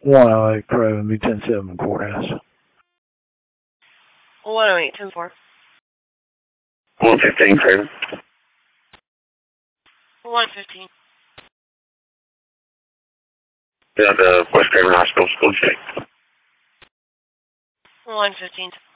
108 Craven, B107 Courthouse. 108, 10-4. 115 Craven. 115. Yeah, the West Craven Hospital School check. 115.